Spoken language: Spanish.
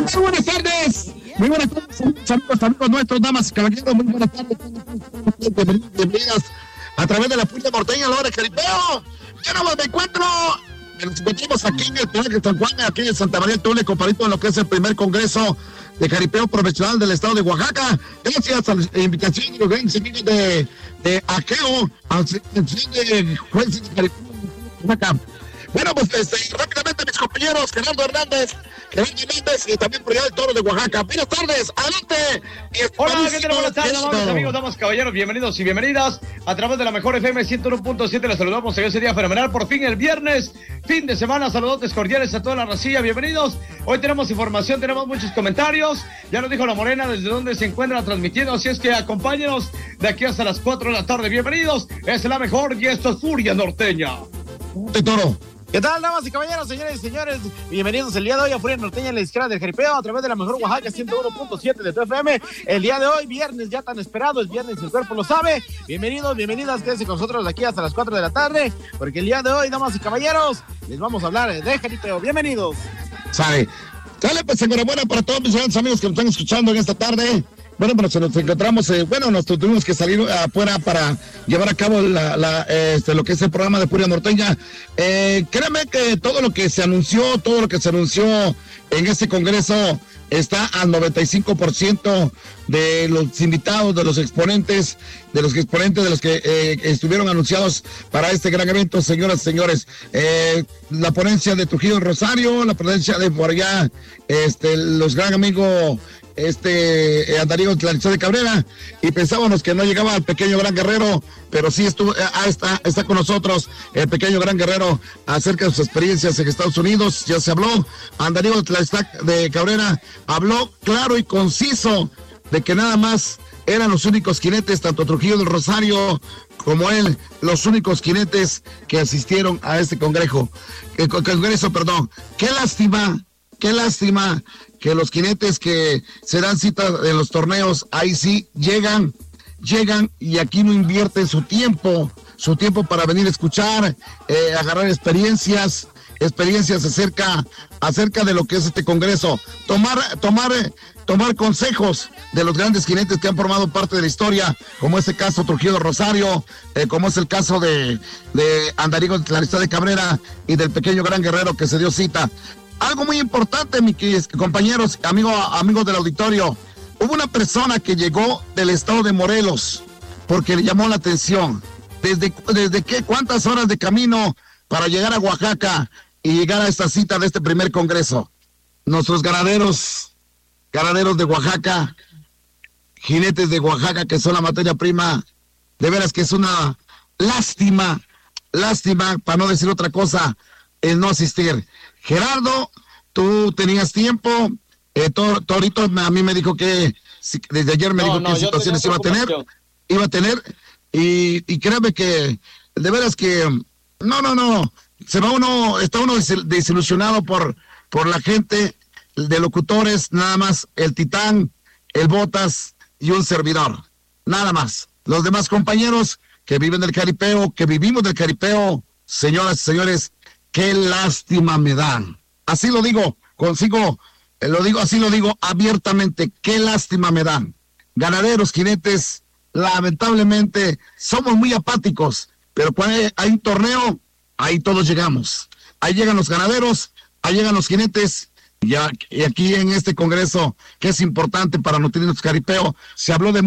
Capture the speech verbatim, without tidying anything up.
Muy buenas tardes, muy buenas tardes, saludos amigos nuestros, damas y caballeros, muy buenas tardes, bienvenidas a través de la Furia Norteña a la hora de Caripeo. Yo no me encuentro, nos encontramos aquí en el Parque San Juan, aquí en Santa María Tule, comparado en lo que es el primer congreso de Caripeo Profesional del estado de Oaxaca. Gracias a la invitación de los grandes amigos de, de Aqueo, a la de jueces de Caripeo Oaxaca. Bueno, pues este, rápidamente mis compañeros, Gerardo Hernández, Gerardo Hernández y también por allá del Toro de Oaxaca. Buenas tardes, adelante. Hola, ¿qué tal? Buenas tardes, damas, amigos, damas, caballeros, bienvenidos y bienvenidas a través de la mejor F M ciento uno punto siete. Les saludamos en ese día fenomenal, por fin el viernes, fin de semana, saludos cordiales a toda la racilla, bienvenidos. Hoy tenemos información, tenemos muchos comentarios, ya nos dijo la Morena desde donde se encuentra transmitiendo, así es que acompáñenos de aquí hasta las cuatro de la tarde, bienvenidos, es la mejor y esto es Furia Norteña. De Toro. ¿Qué tal, damas y caballeros, señores y señores? Bienvenidos el día de hoy a Furia Norteña en la izquierda del Jaripeo a través de la mejor Oaxaca ciento uno punto siete de tu F M. El día de hoy, viernes ya tan esperado, el viernes el cuerpo lo sabe. Bienvenidos, bienvenidas, quédense con nosotros de aquí hasta las cuatro de la tarde, porque el día de hoy, damas y caballeros, les vamos a hablar de Jaripeo. Bienvenidos. Sale, sale, pues enhorabuena para todos mis grandes amigos que nos están escuchando en esta tarde. Bueno, pero se nos encontramos, eh, bueno, nos tuvimos que salir afuera para llevar a cabo la, la, este, lo que es el programa de Furia Norteña. Eh, créeme que todo lo que se anunció, todo lo que se anunció en este congreso está al noventa y cinco por ciento de los invitados, de los exponentes, de los exponentes de los que eh, estuvieron anunciados para este gran evento, señoras y señores. Eh, la ponencia de Trujillo Rosario, la ponencia de por allá, este, los gran amigos este eh, Andarío Tlalixó de Cabrera, y pensábamos que no llegaba el pequeño gran guerrero, pero sí estuvo, eh, está, está con nosotros el pequeño gran guerrero acerca de sus experiencias en Estados Unidos. Ya se habló, Andarío Tlalixó de Cabrera habló claro y conciso de que nada más eran los únicos jinetes, tanto Trujillo del Rosario como él, los únicos jinetes que asistieron a este congreso, eh, congreso, perdón. Qué lástima, qué lástima que los jinetes que se dan cita en los torneos, ahí sí llegan, llegan y aquí no invierten su tiempo, su tiempo para venir a escuchar, eh, agarrar experiencias, experiencias acerca, acerca de lo que es este congreso, tomar, tomar, tomar consejos de los grandes jinetes que han formado parte de la historia, como este caso Trujillo de Rosario, eh, como es el caso de, de Andarío Tlalixó de Cabrera y del pequeño gran guerrero que se dio cita. Algo muy importante, mis compañeros, amigos, amigos del auditorio. Hubo una persona que llegó del estado de Morelos porque le llamó la atención. ¿Desde, desde qué, cuántas horas de camino para llegar a Oaxaca y llegar a esta cita de este primer congreso? Nuestros ganaderos, ganaderos de Oaxaca, jinetes de Oaxaca, que son la materia prima, de veras que es una lástima, lástima, para no decir otra cosa, el no asistir. Gerardo, tú tenías tiempo, eh, Tor, Torito a mí me dijo que si, desde ayer me no, dijo no, qué situaciones iba a tener, iba a tener, y, y créame que de veras que, no, no, no, se va uno, está uno desilusionado por, por la gente de locutores, nada más el Titán, el Botas y un servidor, nada más. Los demás compañeros que viven del Caripeo, que vivimos del Caripeo, señoras y señores, qué lástima me dan. Así lo digo, consigo, eh, lo digo, así lo digo abiertamente, qué lástima me dan. Ganaderos, jinetes, lamentablemente somos muy apáticos, pero cuando hay, hay un torneo, ahí todos llegamos. Ahí llegan los ganaderos, ahí llegan los jinetes, y, ya, y aquí en este congreso, que es importante para Noticias Caripeo, se habló de